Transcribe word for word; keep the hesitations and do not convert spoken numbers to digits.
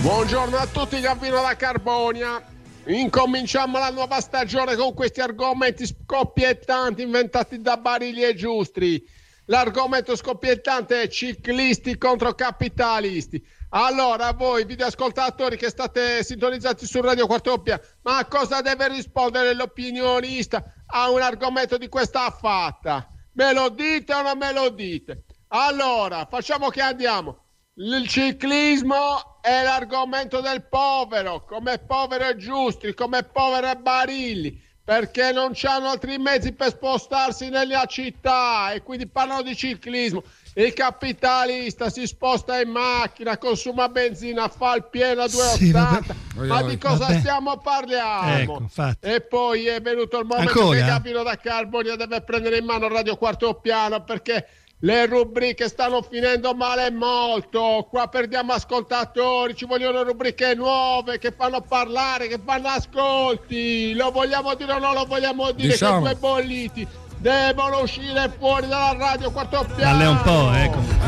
Buongiorno a tutti, Gambino da Carbonia. Incominciamo la nuova stagione con questi argomenti scoppiettanti inventati da Barilli e Giustri. L'argomento scoppiettante è ciclisti contro capitalisti. Allora, voi videoascoltatori che state sintonizzati su Radio Quarto Piano, ma a cosa deve rispondere l'opinionista a un argomento di questa fatta? Me lo dite o non me lo dite? Allora, facciamo che andiamo. Il ciclismo è l'argomento del povero, come povero è Giustri, come povero è Barilli, perché non c'hanno altri mezzi per spostarsi nella città e quindi parlano di ciclismo. Il capitalista si sposta in macchina, consuma benzina, fa il pieno a due e ottanta. Sì, ma di cosa vabbè. stiamo parlando? Ecco, e poi è venuto il momento Ancora? che Gabino da Carbonia deve prendere in mano Radio Quarto Piano, perché le rubriche stanno finendo male molto. Qua perdiamo ascoltatori, ci vogliono rubriche nuove che fanno parlare, che fanno ascolti. Lo vogliamo dire o non lo vogliamo dire? Diciamo. Che due bolliti devono uscire fuori dalla Radio Quarto Piano. Dalle un po', ecco.